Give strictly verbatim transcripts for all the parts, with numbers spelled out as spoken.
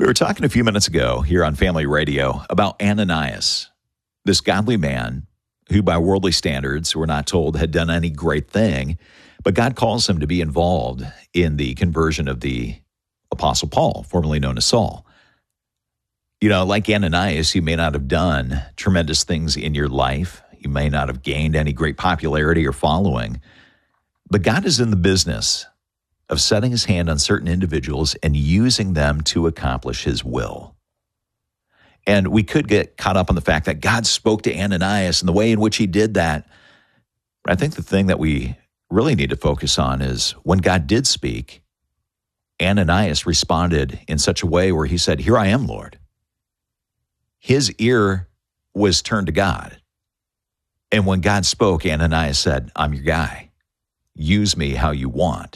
We were talking a few minutes ago here on Family Radio about Ananias, this godly man who by worldly standards, we're not told, had done any great thing, but God calls him to be involved in the conversion of the Apostle Paul, formerly known as Saul. You know, like Ananias, you may not have done tremendous things in your life. You may not have gained any great popularity or following, but God is in the business of setting his hand on certain individuals and using them to accomplish his will. And we could get caught up on the fact that God spoke to Ananias and the way in which he did that. But I think the thing that we really need to focus on is when God did speak, Ananias responded in such a way where he said, "Here I am, Lord." His ear was turned to God. And when God spoke, Ananias said, "I'm your guy. Use me how you want."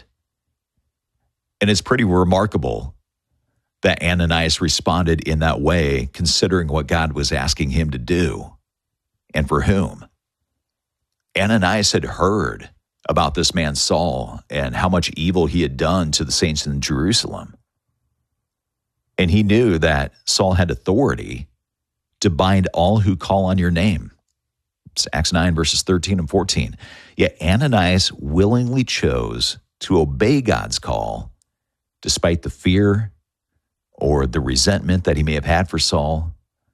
And it's pretty remarkable that Ananias responded in that way, considering what God was asking him to do and for whom. Ananias had heard about this man Saul and how much evil he had done to the saints in Jerusalem. And he knew that Saul had authority to bind all who call on your name. It's Acts nine, verses thirteen and fourteen. Yet Ananias willingly chose to obey God's call despite the fear or the resentment that he may have had for Saul,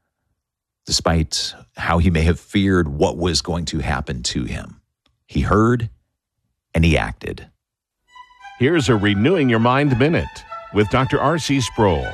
despite how he may have feared what was going to happen to him. He heard and he acted. Here's a Renewing Your Mind Minute with Doctor R C Sproul.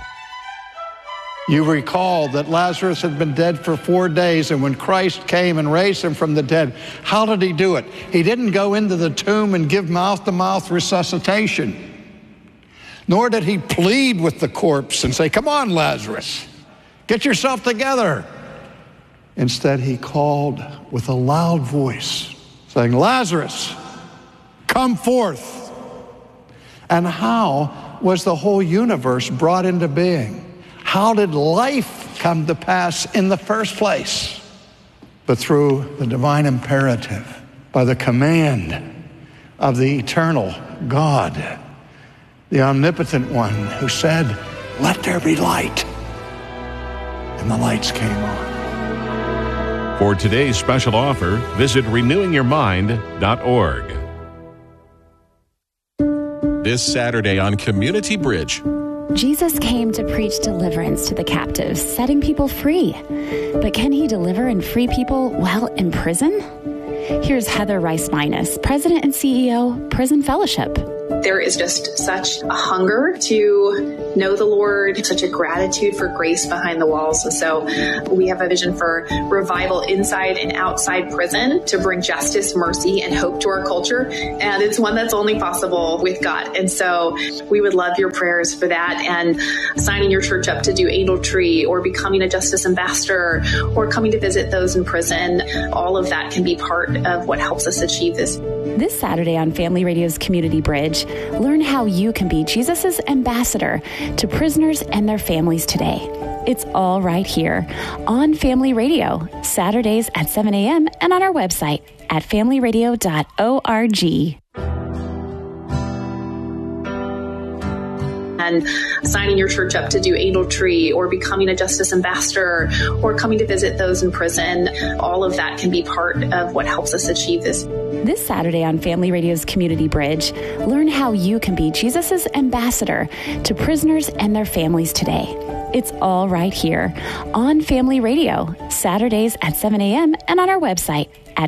You recall that Lazarus had been dead for four days, and when Christ came and raised him from the dead, how did he do it? He didn't go into the tomb and give mouth-to-mouth resuscitation. Nor did he plead with the corpse and say, "Come on, Lazarus, get yourself together." Instead, he called with a loud voice, saying, "Lazarus, come forth." And how was the whole universe brought into being? How did life come to pass in the first place? But through the divine imperative, by the command of the eternal God, the omnipotent one who said, "Let there be light." And the lights came on. For today's special offer, visit renewing your mind dot org. This Saturday on Community Bridge. Jesus came to preach deliverance to the captives, setting people free. But can he deliver and free people while in prison? Here's Heather Rice-Minus, President and C E O, Prison Fellowship. There is just such a hunger to know the Lord, such a gratitude for grace behind the walls. And so we have a vision for revival inside and outside prison to bring justice, mercy, and hope to our culture. And it's one that's only possible with God. And so we would love your prayers for that, and signing your church up to do Angel Tree or becoming a justice ambassador or coming to visit those in prison. All of that can be part of what helps us achieve this. This Saturday on Family Radio's Community Bridge, learn how you can be Jesus' ambassador to prisoners and their families today. It's all right here on Family Radio, Saturdays at seven a.m. and on our website at family radio dot org. And signing your church up to do Angel Tree or becoming a justice ambassador or coming to visit those in prison. All of that can be part of what helps us achieve this. This Saturday on Family Radio's Community Bridge, learn how you can be Jesus' ambassador to prisoners and their families today. It's all right here on Family Radio, Saturdays at seven a.m. and on our website